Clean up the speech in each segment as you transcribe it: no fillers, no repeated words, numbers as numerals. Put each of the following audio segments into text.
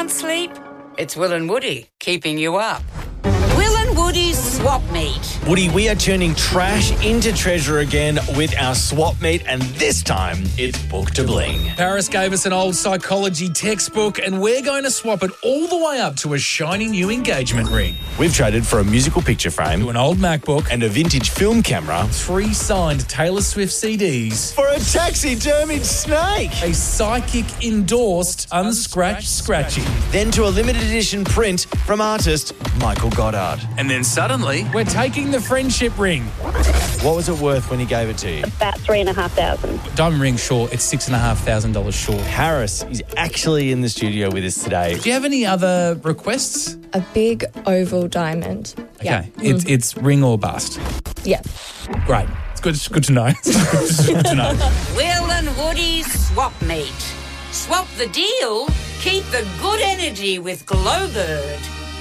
can't sleep? It's Will and Woody keeping you up. Will and Woody's Swap Meet. Woody, we are turning trash into treasure again with our swap meet, and this time it's Book to Bling. Paris gave us an old psychology textbook, and we're going to swap it all the way up to a shiny new engagement ring, We've traded for a musical picture frame to an old MacBook, and a vintage film camera 3 signed Taylor Swift CDs, for a taxidermied snake. a psychic endorsed unscratched scratchy. Then to a limited edition print from artist Michael Goddard. And then suddenly, we're taking the friendship ring. What was it worth when he gave it to you? About $3,500. Diamond ring short, it's $6,500 short. Harris is actually in the studio with us today. Do you have any other requests? A big oval diamond. Okay, it's ring or bust. Yeah. Great. It's good to know. It's good to know. Will and Woody's Swap Meet. Swap the deal, keep the good energy with Glowbird.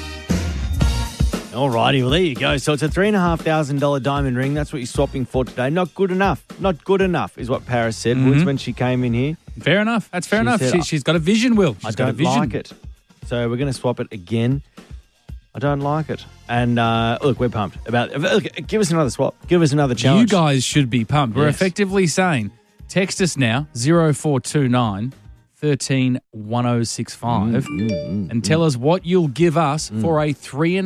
Alrighty, well, there you go. So it's a $3,500 diamond ring. That's what you're swapping for today. Not good enough. Not good enough is what Paris said, Woods, when she came in here. Fair enough. That's fair She enough. said, She's got a vision, Will. I She's got a don't vision. like it. So we're going to swap it again. I don't like it. And look, we're pumped. Look, give us another swap. Give us another You challenge. guys should be pumped. We're Yes. effectively saying, text us now, 0429 13 1065, and tell us what you'll give us for a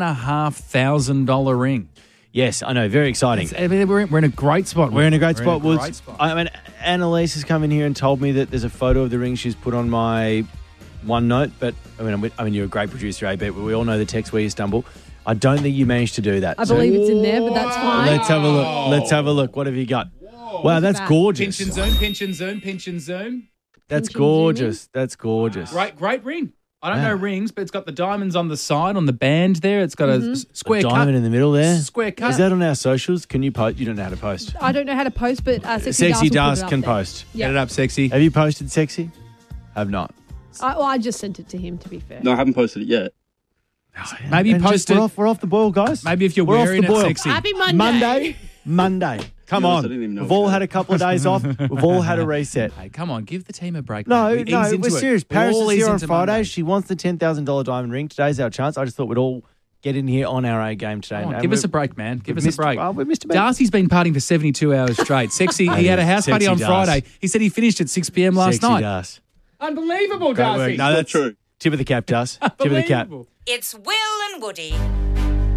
$3,500 ring. Yes, I know. Very exciting. I mean, we're in a great spot. We're in a great spot, Woods. Great spot. I mean, Annalise has come in here and told me that there's a photo of the ring she's put on my OneNote. But I mean, you're a great producer, AB. But we all know the text where you stumble. I don't think you managed to do that. I believe it's in there, but that's fine. Let's have a look. Let's have a look. What have you got? Wow, that's that? gorgeous. Pinch and zoom, pinch and zoom, pinch and zoom. That's Pinch and gorgeous. That's gorgeous. Great ring. I don't Wow. know rings, but it's got the diamonds on the side, on the band there. It's got a square Diamond cut. in the middle there. Square cut. Is that on our socials? Can you post? You don't know how to post. I don't know how to post, but Sexy Sexy Das Das will put it can up there. post. Yeah. Get it up, sexy. Have you posted Sexy? Have not. I just sent it to him, to be fair. No, I haven't posted it yet. Maybe And post just- it. We're off the boil, guys. Maybe if you're We're off wearing the it boil. sexy. Happy Monday. Monday. Come Yes, I on. didn't even know We've what all that had a couple of days off. We've all had a reset. Hey, come on, give the team a break. No, mate. We no, ease into we're it. serious. We Paris all is ease here on into Friday. Monday. She wants the $10,000 diamond ring. Today's our chance. I just thought we'd all get in here on our A game today. Come on, And give us we've- a break, man. Give we've us a break. we missed a beat. Darcy's been partying for 72 hours straight. Sexy, he had a house party Sexy on Das. Friday. He said he finished at 6 p.m. last Sexy night. Das. Unbelievable, Great work. Darcy. No, that's true. Tip of the cap, Das. Tip of the cap. Unbelievable. It's Will and Woody.